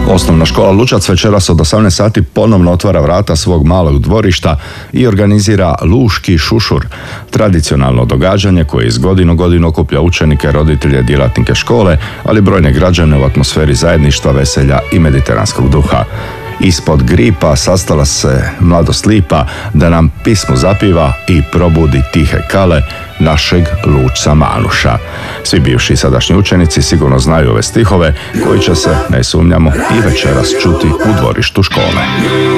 Osnovna škola Lučac večeras od 18 sati ponovno otvara vrata svog malog dvorišta i organizira Luški šušur, tradicionalno događanje koje iz godine u godinu okuplja učenike, roditelje, djelatnike škole, ali brojne građane u atmosferi zajedništva, veselja i mediteranskog duha. Ispod gripa sastala se mladost lipa da nam pismo zapiva i probudi tihe kale našeg Lučca Manuša. Svi bivši i sadašnji učenici sigurno znaju ove stihove koji će se, ne sumnjamo, i večeras čuti u dvorištu škole.